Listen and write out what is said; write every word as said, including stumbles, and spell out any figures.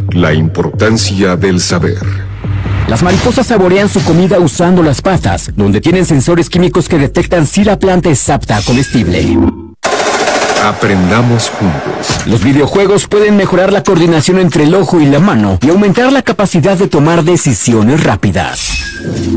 La importancia del saber. Las mariposas saborean su comida usando las patas, donde tienen sensores químicos que detectan si la planta es apta comestible. Aprendamos juntos. Los videojuegos pueden mejorar la coordinación entre el ojo y la mano y aumentar la capacidad de tomar decisiones rápidas.